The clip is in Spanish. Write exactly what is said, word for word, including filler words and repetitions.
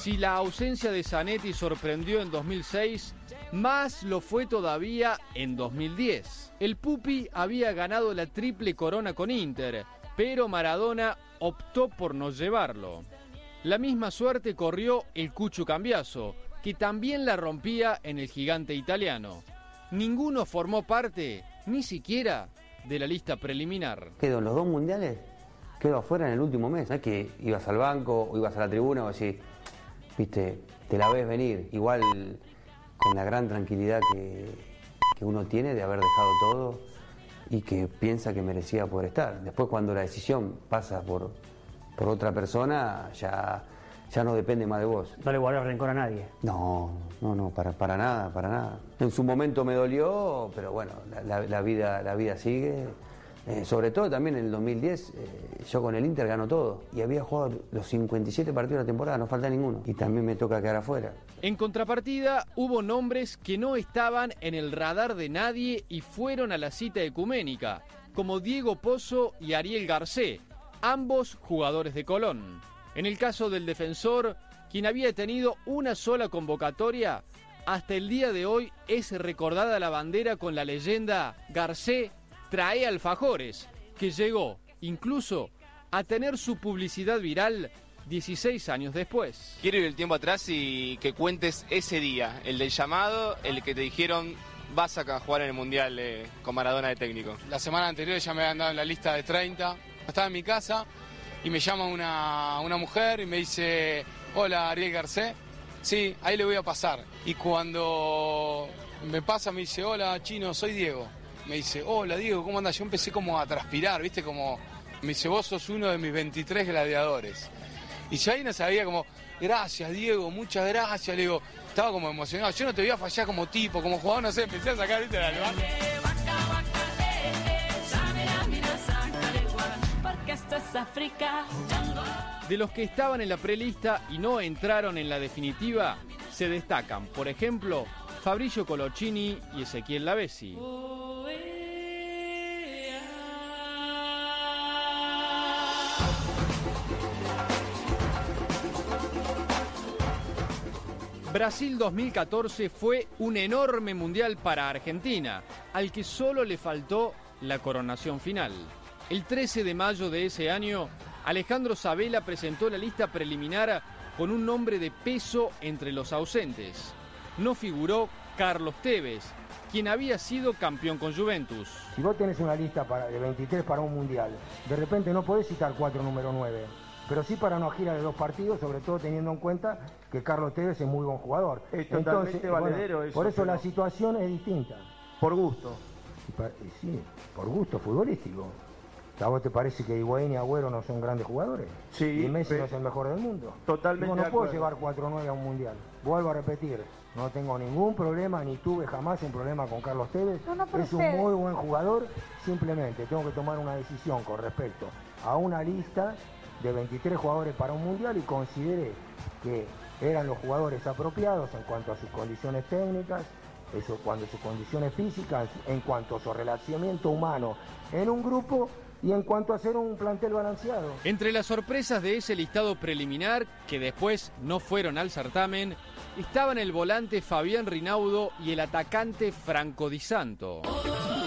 Si la ausencia de Zanetti sorprendió en dos mil seis, más lo fue todavía en dos mil diez. El Pupi había ganado la triple corona con Inter, pero Maradona optó por no llevarlo. La misma suerte corrió el Cucho Cambiaso, que también la rompía en el gigante italiano. Ninguno formó parte, ni siquiera, de la lista preliminar. Quedó en los dos mundiales, quedó afuera en el último mes. No es que ibas al banco o ibas a la tribuna o así, viste, te la ves venir. Igual con la gran tranquilidad que, que uno tiene de haber dejado todo y que piensa que merecía poder estar. Después cuando la decisión pasa por, por otra persona, ya... ya no depende más de vos. ¿No le guardás rencor a nadie? No, no, no, para, para nada, para nada. En su momento me dolió, pero bueno, la, la, la, vida, la vida sigue. Eh, sobre todo también en el dos mil diez, eh, yo con el Inter gano todo. Y había jugado los cincuenta y siete partidos de la temporada, no falta ninguno. Y también me toca quedar afuera. En contrapartida, hubo nombres que no estaban en el radar de nadie y fueron a la cita ecuménica, como Diego Pozo y Ariel Garcé, ambos jugadores de Colón. En el caso del defensor, quien había tenido una sola convocatoria, hasta el día de hoy es recordada la bandera con la leyenda Garcé trae alfajores, que llegó incluso a tener su publicidad viral dieciséis años después. Quiero ir el tiempo atrás y que cuentes ese día, el del llamado, el que te dijeron vas a jugar en el Mundial eh, con Maradona de técnico. La semana anterior ya me habían dado en la lista de treinta, estaba en mi casa. Y me llama una, una mujer y me dice, hola Ariel Garcé, sí, ahí le voy a pasar. Y cuando me pasa me dice, hola Chino, soy Diego. Me dice, hola Diego, ¿cómo andas? Yo empecé como a transpirar, ¿viste? Como, me dice, vos sos uno de mis veintitrés gladiadores. Y yo ahí no sabía como, gracias Diego, muchas gracias, le digo, estaba como emocionado. Yo no te voy a fallar como tipo, como jugador, no sé, empecé a sacar, ¿viste? La albar. Esto es África. De los que estaban en la prelista y no entraron en la definitiva, se destacan, por ejemplo, Fabrizio Coloccini y Ezequiel Lavezzi. Brasil dos mil catorce fue un enorme mundial para Argentina, al que solo le faltó la coronación final. El trece de mayo de ese año, Alejandro Sabella presentó la lista preliminar con un nombre de peso entre los ausentes. No figuró Carlos Tevez, quien había sido campeón con Juventus. Si vos tenés una lista para, de veintitrés para un mundial, de repente no podés citar cuatro número nueve, pero sí para una gira de dos partidos, sobre todo teniendo en cuenta que Carlos Tevez es muy buen jugador. Es totalmente Entonces, valedero bueno, eso. por eso pero... la situación es distinta. Por gusto. Y pa- y sí, por gusto futbolístico. ¿A vos te parece que Higuaín y Agüero no son grandes jugadores? Sí. ¿Y Messi pero... no es el mejor del mundo? Totalmente Digo, no de puedo acuerdo. llevar cuatro nueve a un mundial. Vuelvo a repetir, no tengo ningún problema, ni tuve jamás un problema con Carlos Tevez. No, no, es un muy buen jugador, simplemente tengo que tomar una decisión con respecto a una lista de veintitrés jugadores para un mundial y consideré que eran los jugadores apropiados en cuanto a sus condiciones técnicas, eso, cuando sus condiciones físicas, en cuanto a su relacionamiento humano en un grupo y en cuanto a hacer un plantel balanceado. Entre las sorpresas de ese listado preliminar, que después no fueron al certamen, estaban el volante Fabián Rinaudo y el atacante Franco Di Santo.